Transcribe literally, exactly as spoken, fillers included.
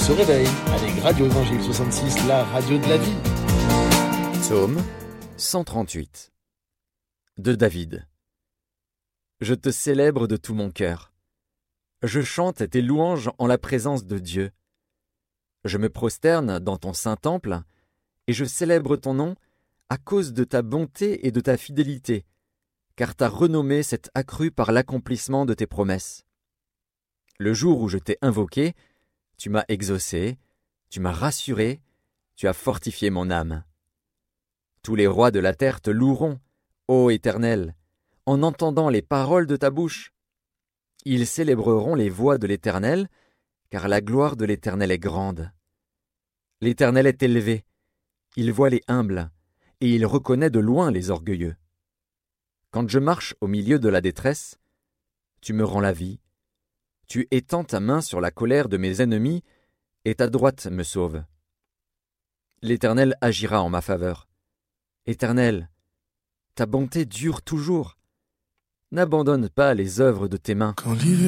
se réveille avec Radio Évangile soixante-six, la radio de la vie. Psaume cent trente-huit de David. Je te célèbre de tout mon cœur. Je chante tes louanges en la présence de Dieu. Je me prosterne dans ton saint temple et je célèbre ton nom à cause de ta bonté et de ta fidélité, car ta renommée s'est accrue par l'accomplissement de tes promesses. Le jour où je t'ai invoqué, tu m'as exaucé, tu m'as rassuré, tu as fortifié mon âme. Tous les rois de la terre te loueront, ô Éternel, en entendant les paroles de ta bouche. Ils célébreront les voies de l'Éternel, car la gloire de l'Éternel est grande. L'Éternel est élevé, il voit les humbles, et il reconnaît de loin les orgueilleux. Quand je marche au milieu de la détresse, tu me rends la vie. Tu étends ta main sur la colère de mes ennemis, et ta droite me sauve. L'Éternel agira en ma faveur. Éternel, ta bonté dure toujours. N'abandonne pas les œuvres de tes mains.